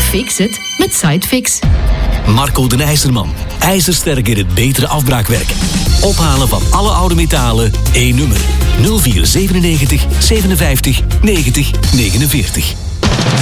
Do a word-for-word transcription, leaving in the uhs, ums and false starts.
Fix het met Sitefix. Marco de IJzerman. IJzersterk in het betere afbraakwerk. Ophalen van alle oude metalen. één nummer. nul vier zevenennegentig zevenenvijftig negentig negenenveertig.